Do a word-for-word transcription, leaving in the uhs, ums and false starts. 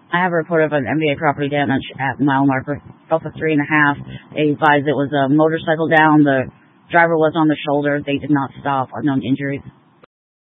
I have a report of an M V A property damage at mile marker Alpha three and a half. They advised it was a motorcycle down. The driver was on the shoulder. They did not stop. Unknown injuries.